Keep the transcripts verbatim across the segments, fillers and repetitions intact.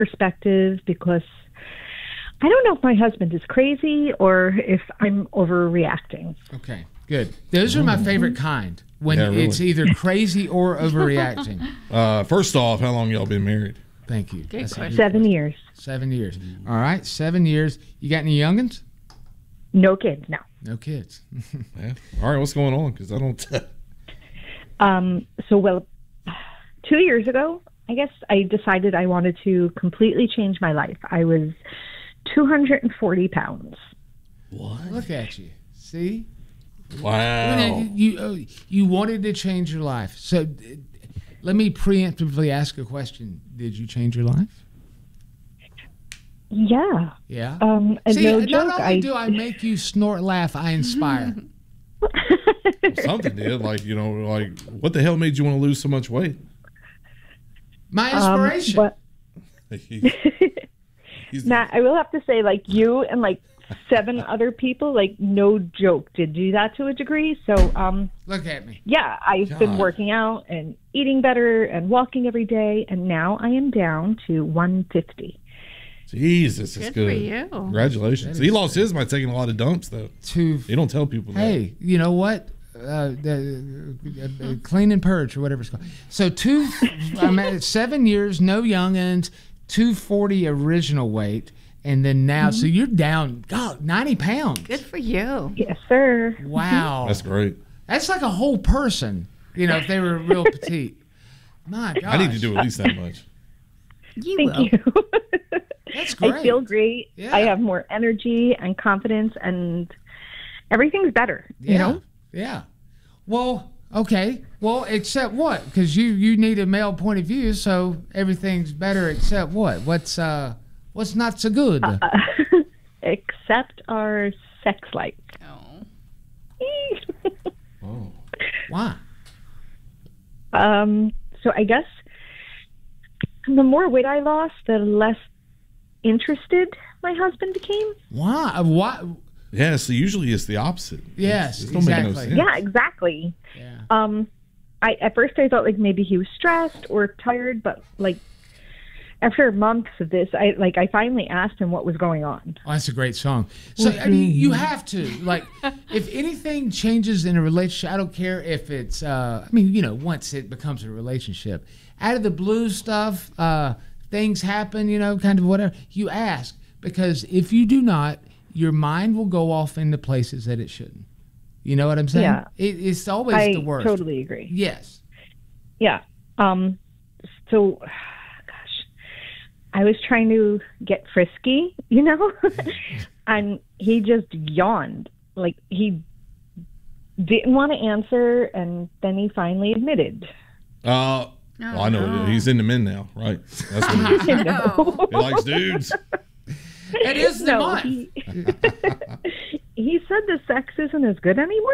perspective because I don't know if my husband is crazy or if I'm overreacting. Okay, good. Those are my favorite kind, when Yeah, really. it's either crazy or overreacting. Uh, first off, how long y'all been married? Thank you. Good That's a question. good Seven question. years. Seven years. All right, seven years. You got any youngins? No kids, no. No kids. Yeah. All right, what's going on? Because I don't. Um, so, well, two years ago, I guess I decided I wanted to completely change my life. I was two hundred forty pounds. What? Look at you. See? Wow. You you, uh, you wanted to change your life. So uh, let me preemptively ask a question. Did you change your life? Yeah. Yeah. Um, and See, no not joke, only I do I make you snort, laugh, I inspire. Something did. Like, you know, like, what the hell made you want to lose so much weight? My um, inspiration. but He's- he's- Matt, I will have to say, like you and like seven other people, like no joke, did do that to a degree. So, um, Look at me. yeah, I've God. been working out and eating better and walking every day, and now I am down to one fifty. Jesus, it's Good good. for you. Congratulations. That He is lost his by taking a lot of dumps, though. To You don't tell people that. hey, you know what? Uh, the, uh, uh, clean and purge or whatever it's called. So two, I'm at seven years, no youngins, two forty original weight, and then now, so you're down, God, ninety pounds. Good for you. Yes, sir. Wow, That's great. that's like a whole person. You know, if they were real petite. My God, I need to do at least that much. You Thank will. you. That's great. I feel great. Yeah. I have more energy and confidence, and everything's better. Yeah, You know. yeah. Well, okay. Well, except what? Because you you need a male point of view, so everything's better. Except what? What's uh what's not so good? Uh, except our sex life. Oh. Oh. Why? um. So I guess the more weight I lost, the less interested my husband became. Why? Why? Yeah, so usually it's the opposite. Yes, It don't make no exactly. sense. Yeah, exactly. Yeah. Um, I at first I thought like maybe he was stressed or tired, but like after months of this, I like I finally asked him what was going on. Oh, that's a great song. So I mean, you have to like, if anything changes in a relationship, I don't care if it's. Uh, I mean, you know, once it becomes a relationship, out of the blue stuff, uh, things happen. You know, kind of whatever. You ask, because if you do not, your mind will go off into places that it shouldn't. You know what I'm saying? Yeah. It, it's always I the worst. totally agree. Yes. Yeah. Um. So, gosh, I was trying to get frisky, you know, and he just yawned. Like he didn't want to answer, and then he finally admitted. Uh, well, I know. He's into men now, right? That's what he is. No. He likes dudes. It is the No, month. he, he said the sex isn't as good anymore.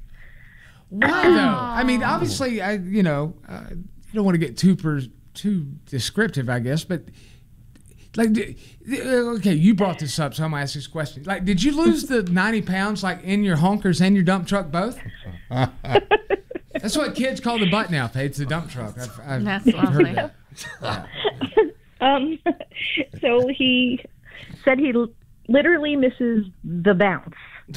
Why though? I mean, obviously, I you know, uh, you don't want to get too per, too descriptive, I guess, but like, d- d- okay, you brought this up, so I'm gonna ask this question. Like, did you lose the ninety pounds like in your honkers and your dump truck both? That's what kids call the butt now. It's the dump truck. I've, I've, That's I've heard lovely. that. Um. So he said he l- literally misses the bounce.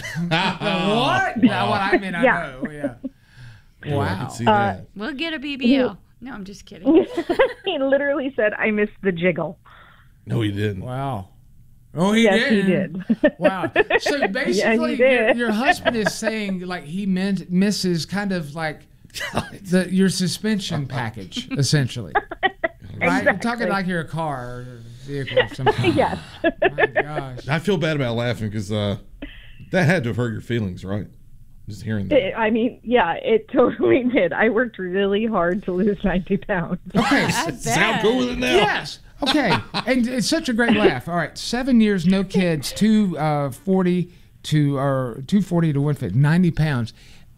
What? Now, what I mean, I Yeah. know. Yeah. Oh, I Wow. can see Uh, that. We'll get a B B L. No, I'm just kidding. He literally said, "I missed the jiggle." No, he didn't. Wow. Oh, he Yes, he did. did. Wow. So basically, your, did. your husband is saying like he meant misses kind of like the your suspension package, essentially. Right? You're talking like you're a car or a vehicle of some kind. Yes. My gosh. I feel bad about laughing because uh, that had to have hurt your feelings, right? Just hearing that. It- I mean, yeah, it totally did. I worked really hard to lose ninety pounds. Okay. I Sound bet. cool with it now? Yes. Okay. And it's such a great laugh. All right. Seven years, no kids, two uh, forty to or two forty to one fifty, ninety pounds.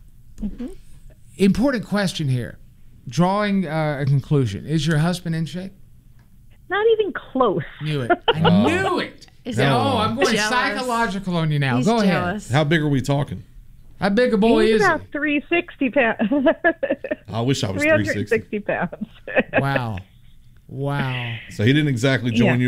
Important question here. Drawing uh, a conclusion. Is your husband in shape? Not even close. Knew it. I knew it. Is Oh, it I'm going jealous? psychological on you now. He's Go ahead. jealous. How big are we talking? How big a boy He's is about three hundred sixty pounds. I wish I was three three hundred sixty. sixty pounds. he? Wow. Wow. So he didn't exactly join Yeah. you